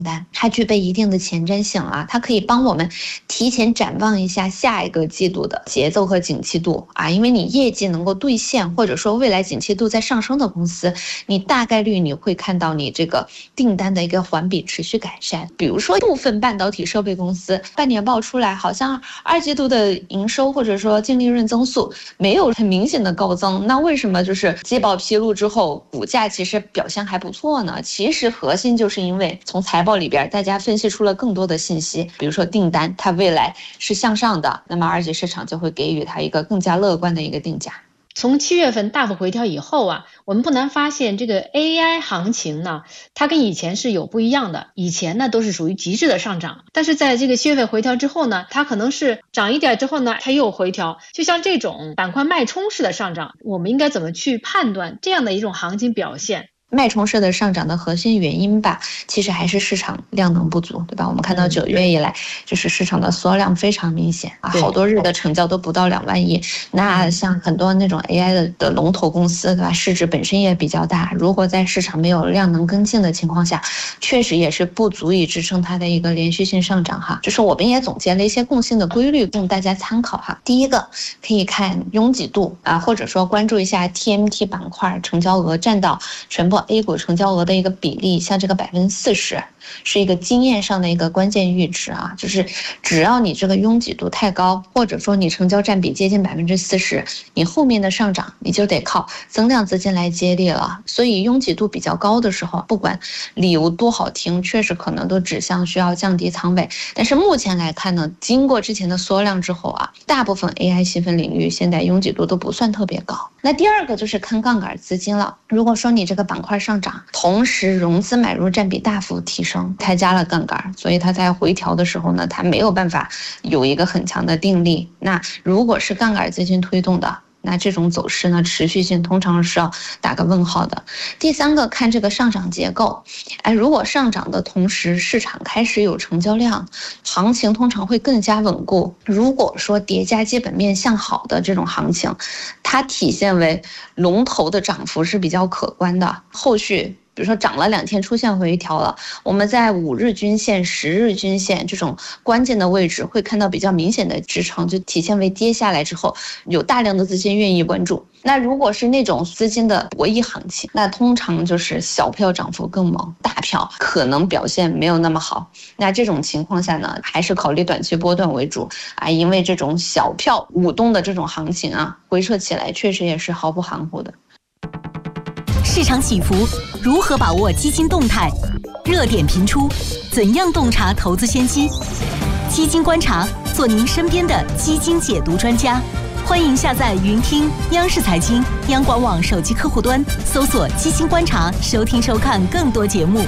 单，它具备一定的前瞻性啊，它可以帮我们提前展望一下下一个季度的节奏和景气度啊，因为你业绩能够兑现，或者说未来景气度在上升的公司，你大概率你会看到你这个订单的一个环比持续改善。比如说部分半导体设备公司半年报出来，好像二季度的营收或者说净利润增速没有很明显的高增，那为什么就是季报披露之后股价其实表现还不错呢？其实核心就是因为从财报里边大家分析出了更多的信息，比如说订单它未来是向上的，那么二级市场就会给予它一个更加乐观的一个定价。 从7月份大幅回调以后啊，我们不难发现这个 AI 行情呢，它跟以前是有不一样的。以前呢都是属于极致的上涨，但是在这个7月份回调之后呢，它可能是涨一点之后呢，它又回调。就像这种板块脉冲式的上涨，我们应该怎么去判断这样的一种行情表现？ 脉冲式的上涨的核心原因吧，其实还是市场量能不足，对吧？我们看到9月以来，就是市场的缩量非常明显啊，好多日的成交都不到2万亿。那像很多那种 AI 的龙头公司，对吧？市值本身也比较大，如果在市场没有量能跟进的情况下，确实也是不足以支撑它的一个连续性上涨哈。就是我们也总结了一些共性的规律供大家参考哈。第一个可以看拥挤度啊，或者说关注一下 TMT 板块成交额占到全部A 股成交额的一个比例，像这个40%是一个经验上的一个关键阈值啊，就是只要你这个拥挤度太高，或者说你成交占比接近40%，你后面的上涨你就得靠增量资金来接力了。所以拥挤度比较高的时候，不管理由多好听，确实可能都指向需要降低仓位。但是目前来看呢，经过之前的缩量之后啊，大部分 AI 细分领域现在拥挤度都不算特别高。那第二个就是看杠杆资金了。如果说你这个板块上涨，同时融资买入占比大幅提升，它加了杠杆，所以它在回调的时候呢，它没有办法有一个很强的定力。那如果是杠杆资金推动的，那这种走势呢，持续性通常是要打个问号的。第三个看这个上涨结构，如果上涨的同时市场开始有成交量，行情通常会更加稳固。如果说叠加基本面向好的这种行情，它体现为龙头的涨幅是比较可观的，后续比如说涨了2天出现回调了，我们在5日均线、10日均线这种关键的位置会看到比较明显的支撑，就体现为跌下来之后有大量的资金愿意关注。那如果是那种资金的博弈行情，那通常就是小票涨幅更猛，大票可能表现没有那么好。那这种情况下呢，还是考虑短期波段为主啊，因为这种小票舞动的这种行情啊，回撤起来确实也是毫不含糊的。 市场起伏，如何把握基金动态？热点频出，怎样洞察投资先机？基金观察，做您身边的基金解读专家。欢迎下载云听央视财经、央广网手机客户端，搜索“基金观察”，收听收看更多节目。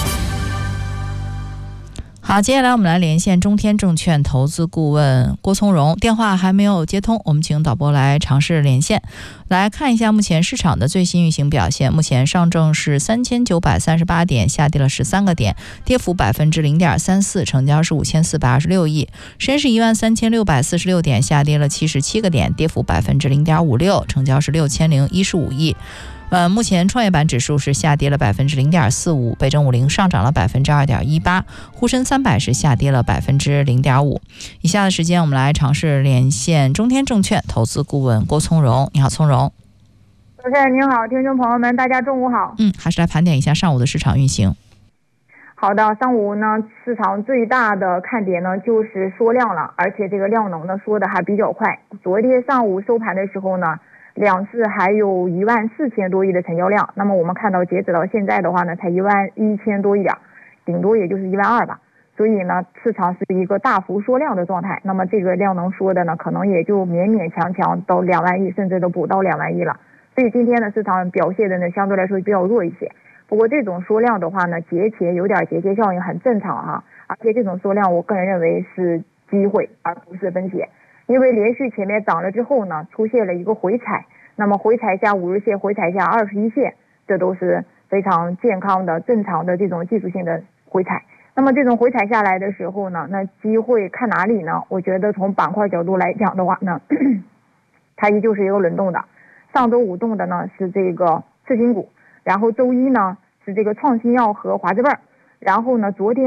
好，接下来我们来连线中天证券投资顾问郭从容，电话还没有接通，我们请导播来尝试连线，来看一下目前市场的最新运行表现。目前上证是3938点，下跌了13个点，跌幅0.34%，成交是5426亿。深市13646点，下跌了77个点，跌幅0.56%，成交是6015亿。目前创业板指数是下跌了0.45%，北证50上涨了2.18%，沪深300是下跌了0.5%。以下的时间我们来尝试连线中天证券投资顾问郭从容。你好，从容。 主持人您好，听众朋友们大家中午好。 还是来盘点一下上午的市场运行。 好的，上午呢市场最大的看点呢就是缩量了，而且这个量能呢缩的还比较快。昨天上午收盘的时候呢，两市还有14000多亿的成交量，那么我们看到截止到现在的话呢，才11000多亿点，顶多也就是12000吧。所以呢，市场是一个大幅缩量的状态。那么这个量能缩的呢，可能也就勉勉强强到2万亿，甚至都不到2万亿了。所以今天呢，市场表现的呢，相对来说比较弱一些。不过这种缩量的话呢，节前有点节效应，很正常哈。而且这种缩量，我个人认为是机会，而不是分解。因为连续前面涨了之后呢，出现了一个回踩，那么回踩下5日线，回踩下21线，这都是非常健康的、正常的这种技术性的回踩。那么这种回踩下来的时候呢，那机会看哪里呢？我觉得从板块角度来讲的话呢，它依旧是一个轮动的。上周五动的呢是这个次新股，然后周一呢是这个创新药和华资辈，然后呢昨天